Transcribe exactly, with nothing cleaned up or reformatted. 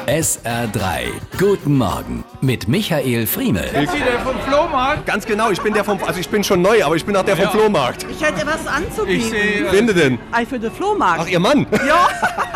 S R drei. Guten Morgen mit Michael Friemel. Sind Sie der vom Flohmarkt? Ganz genau, ich bin der vom, also ich bin schon neu, aber ich bin auch der vom Ja. Flohmarkt. Ich hätte was anzubieten. Ich sehe. Finde denn? Ei, für den Flohmarkt. Ach, Ihr Mann? Ja.